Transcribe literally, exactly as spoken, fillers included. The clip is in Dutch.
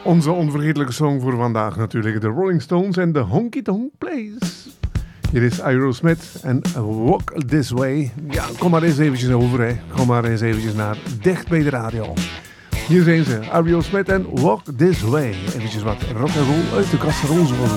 Onze onvergetelijke song voor vandaag natuurlijk. De Rolling Stones en de Honky Tonk Place. Hier is Aerosmith en Walk This Way. Ja, kom maar eens eventjes over, hè. Kom maar eens eventjes naar dicht bij de radio. Hier zijn ze, Aerosmith en Walk This Way. Eventjes wat rock'n'roll uit de kasserol, zoals we